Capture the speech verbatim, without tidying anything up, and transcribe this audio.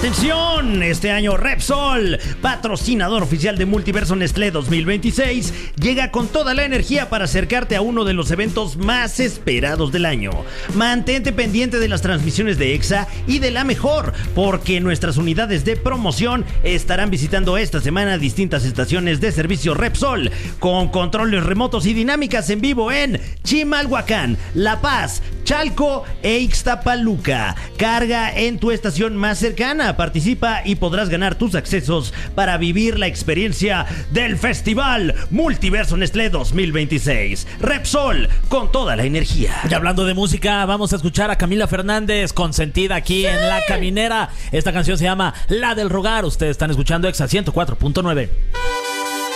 Atención, este año Repsol, patrocinador oficial de Multiverso Nestlé dos mil veintiséis, llega con toda la energía para acercarte a uno de los eventos más esperados del año. Mantente pendiente de las transmisiones de EXA y de La Mejor, porque nuestras unidades de promoción estarán visitando esta semana distintas estaciones de servicio Repsol, con controles remotos y dinámicas en vivo en Chimalhuacán, La Paz, Chalco e Ixtapaluca. Carga en tu estación más cercana, participa y podrás ganar tus accesos para vivir la experiencia del Festival Multiverso Nestlé dos mil veintiséis. Repsol, con toda la energía. Y hablando de música, vamos a escuchar a Camila Fernández, consentida aquí sí. en La Caminera. Esta canción se llama La del Rogar. Ustedes están escuchando EXA ciento cuatro punto nueve.